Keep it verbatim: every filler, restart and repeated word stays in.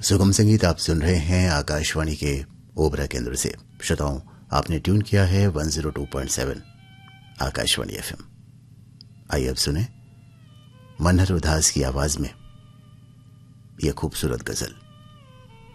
सुगम संगीत आप सुन रहे हैं आकाशवाणी के ओबरा केंद्र से। श्रोताओं, आपने ट्यून किया है एक सौ दो पॉइंट सात आकाशवाणी एफएम। आइए अब सुने मनहर उदास की आवाज में यह खूबसूरत गजल।